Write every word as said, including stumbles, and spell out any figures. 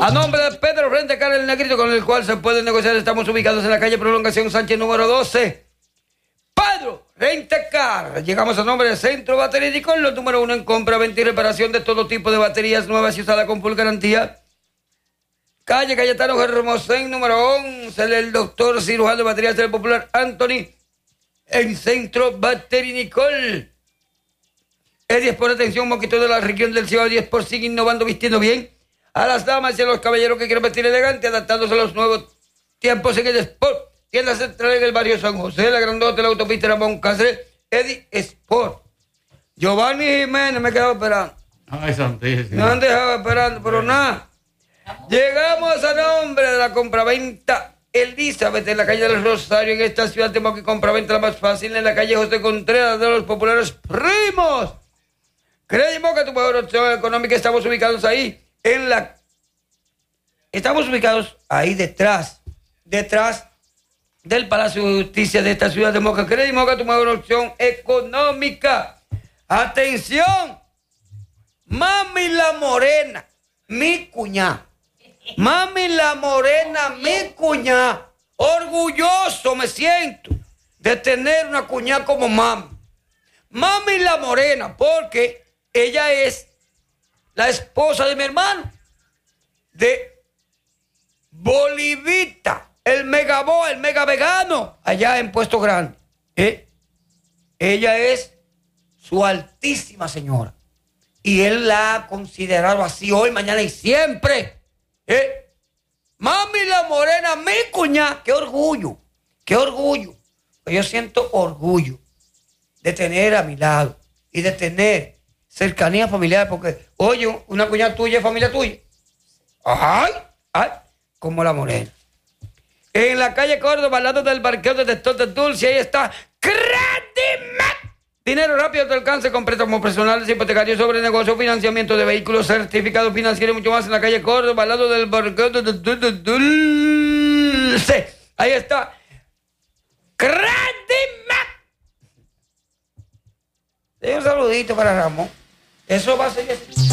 A nombre de Pedro Rentecar el Negrito, con el cual se puede negociar, estamos ubicados en la calle Prolongación Sánchez número doce. Pedro Rentecar. Llegamos a nombre de Centro Baterístico, los número uno en compra, venta y reparación de todo tipo de baterías nuevas y usadas con full garantía. Calle Cayetano Hermosén número once, el doctor cirujano de baterías del Popular Anthony en Centro Baterístico. Es diez por atención, moquito de la región del Cibao, diez por sigue innovando, vistiendo bien a las damas y a los caballeros que quieren vestir elegante, adaptándose a los nuevos tiempos en el Sport. Tienda central en el barrio San José, la grandota de la autopista Ramón Cáceres, Eddie Sport. Giovanni Jiménez me quedaba esperando. Ay, santísimo. No han dejado esperando, pero nada. Llegamos a nombre de la compraventa Elizabeth en la calle del Rosario. En esta ciudad tenemos que compraventa la más fácil en la calle José Contreras de los populares primos. Creemos que tu mejor opción económica. Estamos ubicados ahí en la... Estamos ubicados ahí detrás, detrás del Palacio de Justicia de esta ciudad de Moca. Creemos que tu mejor opción económica. Atención, Mami la Morena, mi cuñada. Mami la Morena, mi cuñada. Orgulloso me siento de tener una cuñada como Mami. Mami la Morena, porque ella es la esposa de mi hermano, de Bolivita, el megaboa, el mega vegano, allá en Puesto Grande. ¿Eh? Ella es su altísima señora. Y él la ha considerado así hoy, mañana y siempre. ¿Eh? Mami la Morena, mi cuñada. Qué orgullo, qué orgullo. Yo siento orgullo de tener a mi lado y de tener cercanía familiar, porque, oye, una cuñada tuya es familia tuya. Ay, ay, como la Morena. En la calle Córdoba, al lado del parqueo de Testor de Dulce, ahí está Credimac. Dinero rápido a tu alcance con préstamos personales, hipotecarios, sobre negocio, financiamiento de vehículos, certificados financieros y mucho más en la calle Córdoba, al lado del parqueo de Testor de Dulce. Ahí está Credimac. Un saludito para Ramón. Eso va a ser...